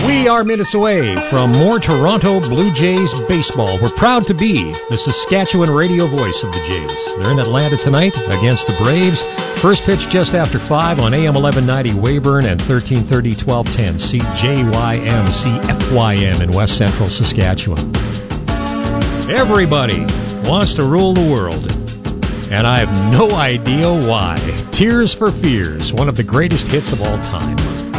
We are minutes away from more Toronto Blue Jays baseball. We're proud to be the Saskatchewan radio voice of the Jays. They're in Atlanta tonight against the Braves. First pitch just after 5 on AM 1190 Weyburn and 1330 1210 CJYM CFYM in West Central Saskatchewan. Everybody wants to rule the world, and I have no idea why. Tears for Fears, one of the greatest hits of all time.